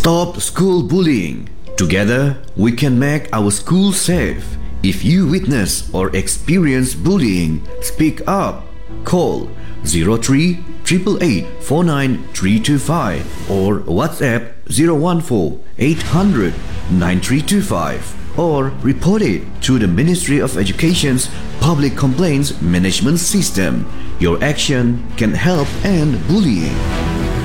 Stop school bullying. Together, we can make our school safe. If you witness or experience bullying, speak up. Call 03 888 49325 or WhatsApp 014 800 9325 or report it to the Ministry of Education's Public Complaints Management System. Your action can help end bullying.